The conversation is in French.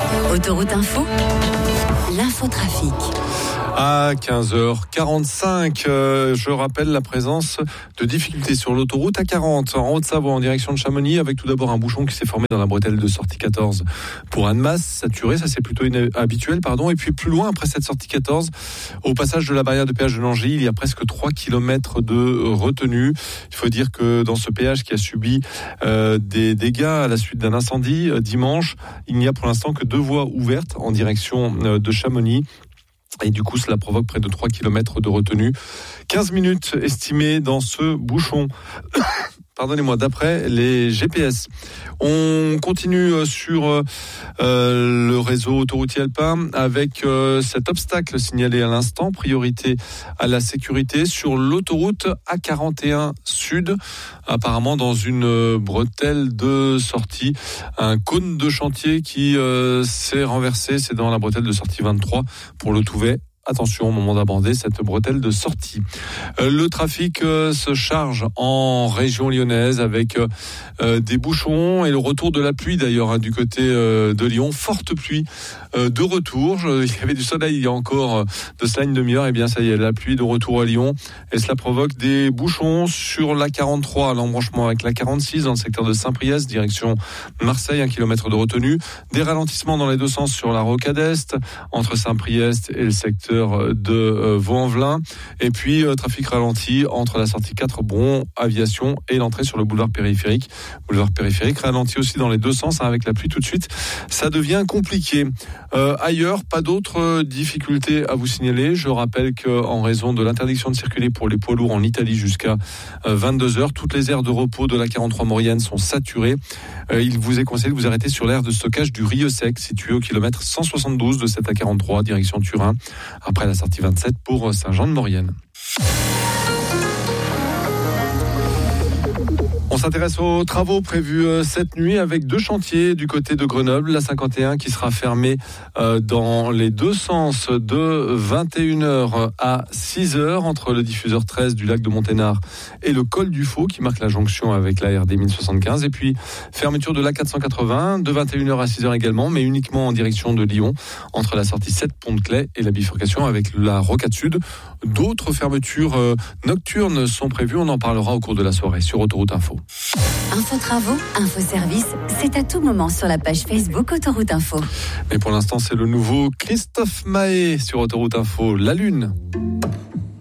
Autoroute Info, l'infotrafic. À 15h45, je rappelle la présence de difficultés sur l'autoroute A40 en Haute-Savoie en direction de Chamonix, avec tout d'abord un bouchon qui s'est formé dans la bretelle de sortie 14 pour Annemasse, saturé, ça c'est plutôt inhabituel, et puis plus loin après cette sortie 14, au passage de la barrière de péage de Nangy, il y a presque 3 km de retenue. Il faut dire que dans ce péage qui a subi des dégâts à la suite d'un incendie dimanche, il n'y a pour l'instant que 2 voies ouvertes en direction de Chamonix. Et du coup, cela provoque près de 3 km de retenue. 15 minutes estimées dans ce bouchon. Pardonnez-moi, d'après les GPS. On continue sur le réseau autoroutier alpin avec cet obstacle signalé à l'instant, priorité à la sécurité sur l'autoroute A41 Sud, apparemment dans une bretelle de sortie, un cône de chantier qui s'est renversé, c'est dans la bretelle de sortie 23 pour le Touvet. Attention au moment d'aborder cette bretelle de sortie. Le trafic se charge en région lyonnaise avec des bouchons et le retour de la pluie d'ailleurs du côté de Lyon. Forte pluie de retour. Il y avait du soleil il y a encore de cela une demi-heure. Et bien ça y est, la pluie de retour à Lyon. Et cela provoque des bouchons sur la 43 à l'embranchement avec la 46 dans le secteur de Saint-Priest, direction Marseille, 1 km de retenue. Des ralentissements dans les deux sens sur la rocade Est, entre Saint-Priest et le secteur de Vaux-en-Velin, et puis trafic ralenti entre la sortie 4 Bron Aviation et l'entrée sur le boulevard périphérique ralenti aussi dans les deux sens, avec la pluie tout de suite, ça devient compliqué. Ailleurs, pas d'autres difficultés à vous signaler. Je rappelle qu'en raison de l'interdiction de circuler pour les poids lourds en Italie jusqu'à 22h, toutes les aires de repos de la 43 Maurienne sont saturées. Il vous est conseillé de vous arrêter sur l'aire de stockage du Rieux-Sec, situé au kilomètre 172 de cette A43, direction Turin, après la sortie 27 pour Saint-Jean-de-Maurienne. On s'intéresse aux travaux prévus cette nuit avec 2 chantiers du côté de Grenoble. La 51 qui sera fermée dans les deux sens de 21h à 6h entre le diffuseur 13 du lac de Monténard et le col du Faux qui marque la jonction avec la RD 1075. Et puis fermeture de l'A480 de 21h à 6h également, mais uniquement en direction de Lyon entre la sortie 7 Pont de Claye et la bifurcation avec la Rocade Sud. D'autres fermetures nocturnes sont prévues. On en parlera au cours de la soirée sur Autoroute Info. Info travaux, info service, c'est à tout moment sur la page Facebook Autoroute Info. Mais pour l'instant, c'est le nouveau Christophe Maé sur Autoroute Info, La Lune.